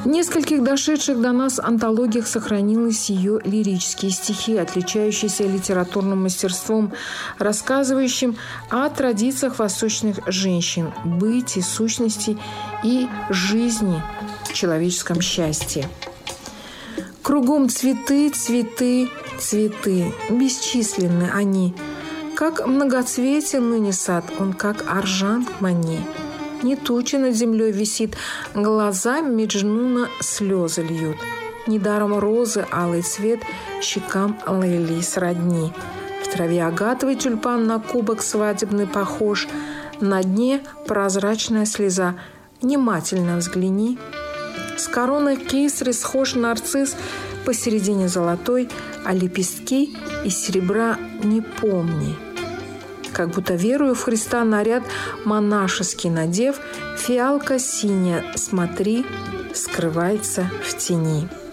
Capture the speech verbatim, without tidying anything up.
В нескольких дошедших до нас антологиях сохранились ее лирические стихи, отличающиеся литературным мастерством, рассказывающим о традициях восточных женщин, бытии, сущности и жизни в человеческом счастье. Кругом цветы, цветы, цветы, бесчисленны они. Как многоцветен ныне сад, он как аржан к мане. Не туча над землей висит, глаза Меджнуна слезы льют. Недаром розы алый цвет щекам Лейли сродни. В траве агатовый тюльпан на кубок свадебный похож. На дне прозрачная слеза, внимательно взгляни. С короной кисры схож нарцисс, посередине золотой, а лепестки из серебра не помни. Как будто верую в Христа наряд монашеский надев, фиалка синяя, смотри, скрывается в тени.